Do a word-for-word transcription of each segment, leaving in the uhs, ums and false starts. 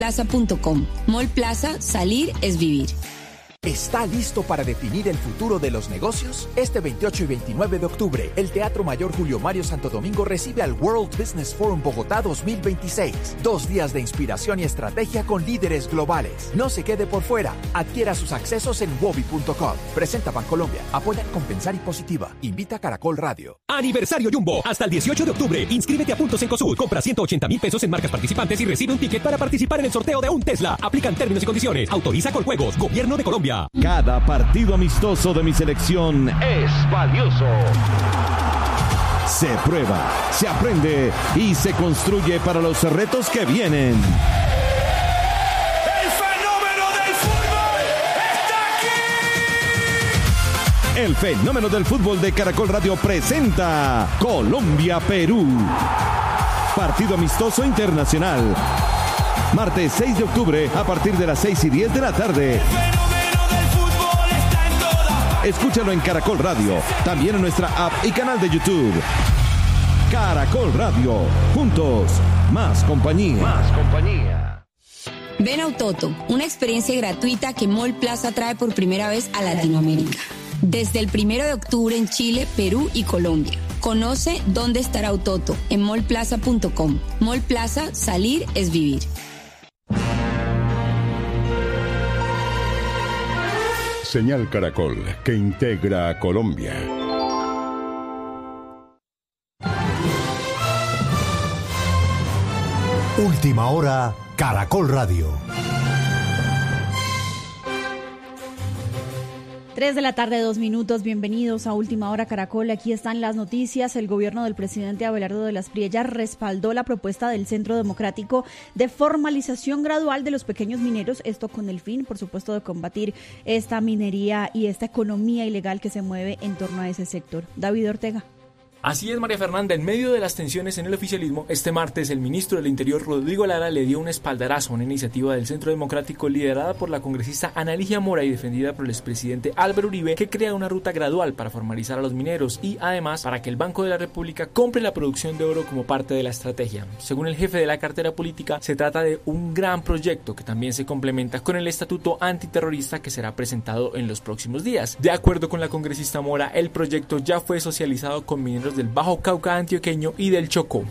plaza punto com. Mall Plaza, salir es vivir. ¿Está listo para definir el futuro de los negocios? Este veintiocho y veintinueve de octubre, el Teatro Mayor Julio Mario Santo Domingo recibe al World Business Forum Bogotá dos mil veintiséis. Dos días de inspiración y estrategia con líderes globales. No se quede por fuera. Adquiera sus accesos en wobi punto com. Presenta Bancolombia. Apoya Compensar y Positiva. Invita Caracol Radio. Aniversario Jumbo. Hasta el dieciocho de octubre. Inscríbete a Puntos Encosud. Compra ciento ochenta mil pesos en marcas participantes y recibe un ticket para participar en el sorteo de un Tesla. Aplican términos y condiciones. Autoriza con juegos. Gobierno de Colombia. Cada partido amistoso de mi selección es valioso. Se prueba, se aprende y se construye para los retos que vienen. ¡El fenómeno del fútbol está aquí! El fenómeno del fútbol de Caracol Radio presenta Colombia-Perú. Partido amistoso internacional. Martes seis de octubre a partir de las seis y diez de la tarde. Escúchalo en Caracol Radio, también en nuestra app y canal de YouTube. Caracol Radio, juntos, más compañía. Más compañía. Ven a Autoto, una experiencia gratuita que Mall Plaza trae por primera vez a Latinoamérica. Desde el primero de octubre en Chile, Perú y Colombia. Conoce dónde estará Autoto en mall plaza punto com. Mall Plaza, salir es vivir. Señal Caracol, que integra a Colombia. Última hora, Caracol Radio. Tres de la tarde, dos minutos. Bienvenidos a Última Hora Caracol. Aquí están las noticias. El gobierno del presidente Abelardo de las Priellas respaldó la propuesta del Centro Democrático de formalización gradual de los pequeños mineros. Esto con el fin, por supuesto, de combatir esta minería y esta economía ilegal que se mueve en torno a ese sector. David Ortega. Así es, María Fernanda, en medio de las tensiones en el oficialismo, este martes el ministro del Interior, Rodrigo Lara, le dio un espaldarazo a una iniciativa del Centro Democrático liderada por la congresista Ana Ligia Mora y defendida por el expresidente Álvaro Uribe, que crea una ruta gradual para formalizar a los mineros y, además, para que el Banco de la República compre la producción de oro como parte de la estrategia. Según el jefe de la cartera política, se trata de un gran proyecto que también se complementa con el estatuto antiterrorista que será presentado en los próximos días. De acuerdo con la congresista Mora, el proyecto ya fue socializado con mineros del Bajo Cauca antioqueño y del Chocó.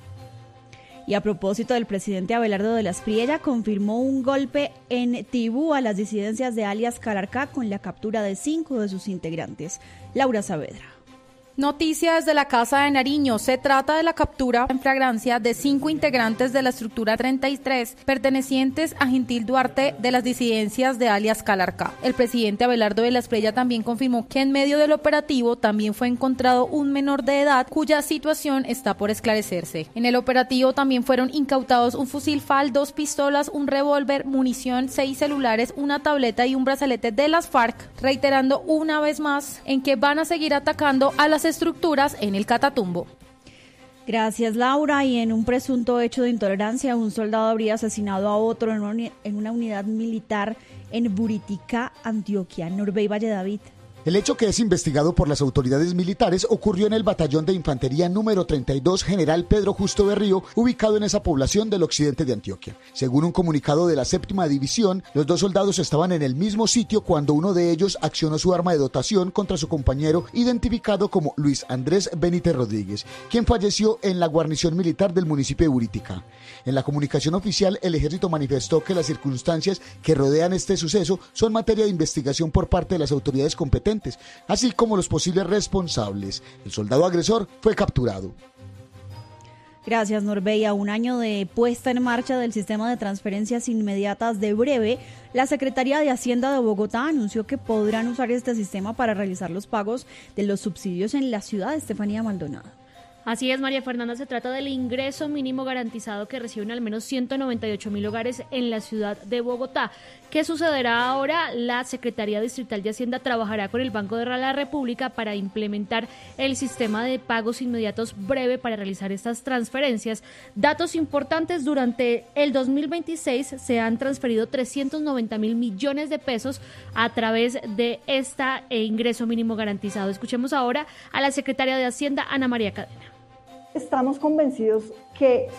Y a propósito, del presidente Abelardo de las Priellas confirmó un golpe en Tibú a las disidencias de alias Calarcá con la captura de cinco de sus integrantes. Laura Saavedra. Noticias de la Casa de Nariño. Se trata de la captura en flagrancia de cinco integrantes de la estructura treinta y tres, pertenecientes a Gentil Duarte de las disidencias de alias Calarcá. El presidente Abelardo de las Priellas también confirmó que en medio del operativo también fue encontrado un menor de edad cuya situación está por esclarecerse. En el operativo también fueron incautados un fusil F A L, dos pistolas, un revólver, munición, seis celulares, una tableta y un brazalete de las FARC, reiterando una vez más en que van a seguir atacando a las estructuras en el Catatumbo. Gracias, Laura. Y en un presunto hecho de intolerancia, un soldado habría asesinado a otro en una, en una unidad militar en Buritica, Antioquia. Norbey Valle David. El hecho, que es investigado por las autoridades militares, ocurrió en el batallón de infantería número treinta y dos General Pedro Justo Berrío, ubicado en esa población del occidente de Antioquia. Según un comunicado de la séptima división, los dos soldados estaban en el mismo sitio cuando uno de ellos accionó su arma de dotación contra su compañero, identificado como Luis Andrés Benítez Rodríguez, quien falleció en la guarnición militar del municipio de Buritica. En la comunicación oficial, el ejército manifestó que las circunstancias que rodean este suceso son materia de investigación por parte de las autoridades competentes, así como los posibles responsables. El soldado agresor fue capturado. Gracias, Norbey. A un año de puesta en marcha del sistema de transferencias inmediatas de Breve, la Secretaría de Hacienda de Bogotá anunció que podrán usar este sistema para realizar los pagos de los subsidios en la ciudad. Estefanía Maldonado. Así es, María Fernanda, se trata del ingreso mínimo garantizado que reciben al menos ciento noventa y ocho mil hogares en la ciudad de Bogotá. ¿Qué sucederá ahora? La Secretaría Distrital de Hacienda trabajará con el Banco de la República para implementar el sistema de pagos inmediatos Breve para realizar estas transferencias. Datos importantes: durante el dos mil veintiséis se han transferido trescientos noventa mil millones de pesos a través de este ingreso mínimo garantizado. Escuchemos ahora a la Secretaria de Hacienda, Ana María Cadena. Estamos convencidos que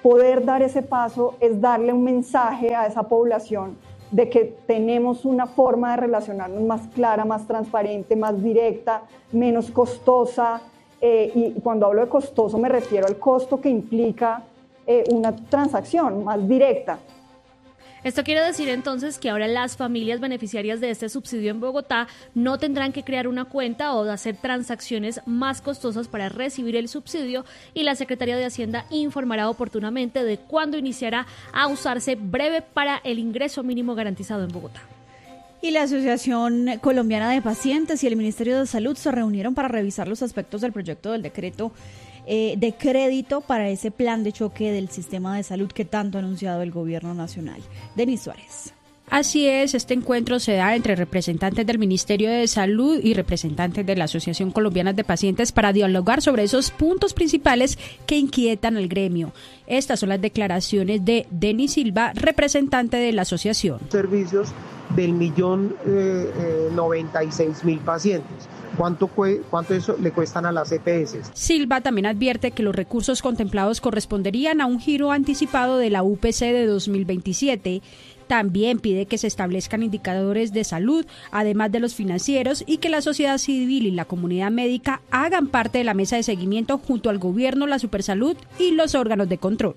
poder dar ese paso es darle un mensaje a esa población de que tenemos una forma de relacionarnos más clara, más transparente, más directa, menos costosa, eh, y cuando hablo de costoso me refiero al costo que implica eh, una transacción más directa. Esto quiere decir entonces que ahora las familias beneficiarias de este subsidio en Bogotá no tendrán que crear una cuenta o hacer transacciones más costosas para recibir el subsidio, y la Secretaría de Hacienda informará oportunamente de cuándo iniciará a usarse breve para el ingreso mínimo garantizado en Bogotá. Y la Asociación Colombiana de Pacientes y el Ministerio de Salud se reunieron para revisar los aspectos del proyecto del decreto eh, de crédito para ese plan de choque del sistema de salud que tanto ha anunciado el gobierno nacional. Denis Suárez. Así es, este encuentro se da entre representantes del Ministerio de Salud y representantes de la Asociación Colombiana de Pacientes para dialogar sobre esos puntos principales que inquietan al gremio. Estas son las declaraciones de Denis Silva, representante de la asociación. Servicios del millón eh, eh, noventa y seis mil pacientes. ¿Cuánto, ¿Cuánto eso le cuestan a las E P S? Silva también advierte que los recursos contemplados corresponderían a un giro anticipado de la U P C de dos mil veintisiete. También pide que se establezcan indicadores de salud, además de los financieros, y que la sociedad civil y la comunidad médica hagan parte de la mesa de seguimiento junto al gobierno, la Supersalud y los órganos de control.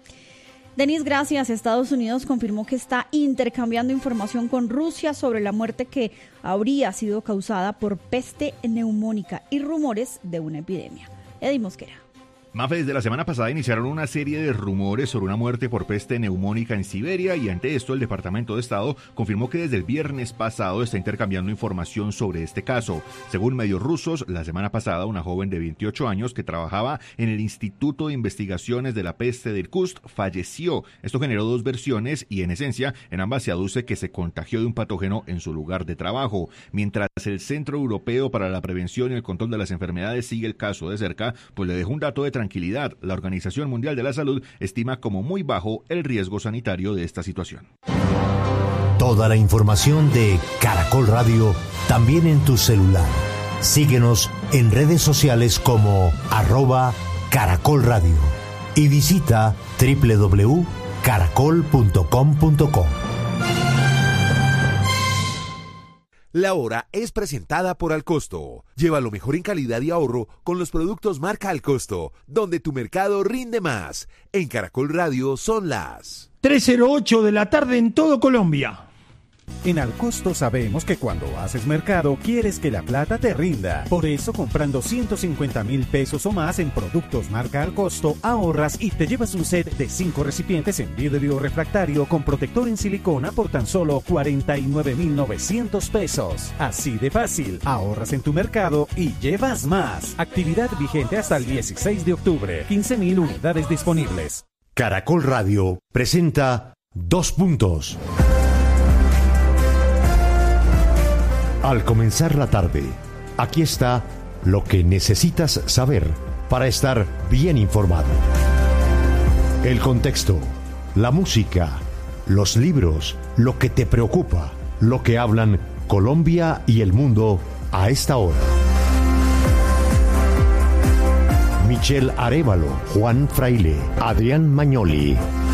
Denis, gracias. Estados Unidos confirmó que está intercambiando información con Rusia sobre la muerte que habría sido causada por peste neumónica y rumores de una epidemia. Eddie Mosquera. Mafe, desde la semana pasada iniciaron una serie de rumores sobre una muerte por peste neumónica en Siberia, y ante esto el Departamento de Estado confirmó que desde el viernes pasado está intercambiando información sobre este caso. Según medios rusos, la semana pasada una joven de veintiocho años que trabajaba en el Instituto de Investigaciones de la Peste de Irkutsk falleció. Esto generó dos versiones y en esencia en ambas se aduce que se contagió de un patógeno en su lugar de trabajo. Mientras el Centro Europeo para la Prevención y el Control de las Enfermedades sigue el caso de cerca, pues le dejó un dato de tranquilidad. La Organización Mundial de la Salud estima como muy bajo el riesgo sanitario de esta situación. Toda la información de Caracol Radio también en tu celular. Síguenos en redes sociales como arroba Caracol Radio y visita doble u doble u doble u punto caracol punto com punto co. La hora es presentada por Alcosto. Lleva lo mejor en calidad y ahorro con los productos marca Alcosto, donde tu mercado rinde más. En Caracol Radio son las tres cero ocho de la tarde en todo Colombia. En Alcosto sabemos que cuando haces mercado quieres que la plata te rinda. Por eso, comprando ciento cincuenta mil pesos o más en productos marca Alcosto, ahorras y te llevas un set de cinco recipientes en vidrio refractario con protector en silicona por tan solo cuarenta y nueve mil novecientos pesos. Así de fácil, ahorras en tu mercado y llevas más. Actividad vigente hasta el dieciséis de octubre. quince mil unidades disponibles. Caracol Radio presenta Dos Puntos. Al comenzar la tarde, aquí está lo que necesitas saber para estar bien informado. El contexto, la música, los libros, lo que te preocupa, lo que hablan Colombia y el mundo a esta hora. Michelle Arévalo, Juan Fraile, Adrián Magnoli,